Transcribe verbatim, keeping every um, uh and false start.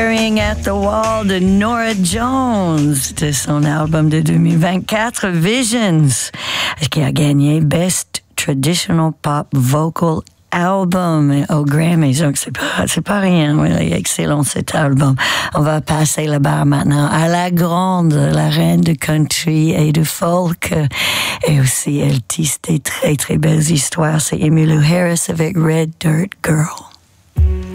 Staring at the Wall de Norah Jones, de son album de deux mille vingt-quatre, Visions, qui a gagné Best Traditional Pop Vocal Album au Grammy. Donc, c'est pas, c'est pas rien. Il est excellent, cet album. On va passer la barre maintenant à la grande, la reine de country et de folk. Et aussi, elle tisse des très, très belles histoires. C'est Emmylou Harris avec Red Dirt Girl.